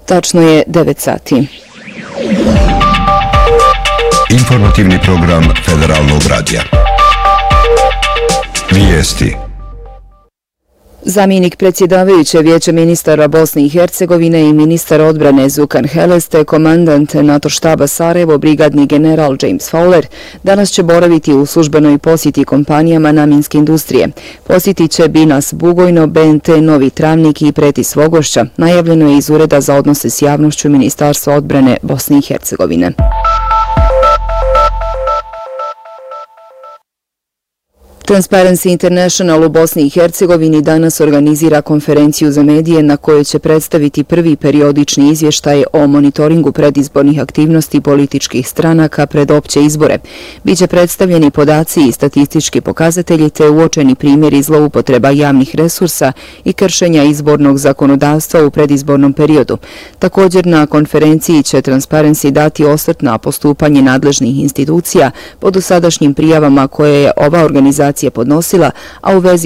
Tačno je 9 sati. Informativni program Federalnog radija. Vijesti. Zamjenik predsjedavajuće Vijeća ministara Bosne i Hercegovine i ministar odbrane Zukan Heles te komandant NATO štaba Sarajevo, brigadni general James Fowler, danas će boraviti u službenoj posjeti kompanijama namjenske industrije. Posjetit će Binas Bugojno, BNT Novi Travnik i Pretis Vogošća, najavljeno je iz Ureda za odnose s javnošću Ministarstva odbrane Bosne i Hercegovine. Transparency International u Bosni i Hercegovini danas organizira konferenciju za medije na kojoj će predstaviti prvi periodični izvještaj o monitoringu predizbornih aktivnosti političkih stranaka pred opće izbore. Biće predstavljeni podaci i statistički pokazatelji te uočeni primjeri zloupotreba javnih resursa i kršenja izbornog zakonodavstva u predizbornom periodu. Također na konferenciji će Transparency dati osvrt na postupanje nadležnih institucija po dosadašnjim prijavama koje je ova organizacija podnosila, a u vezi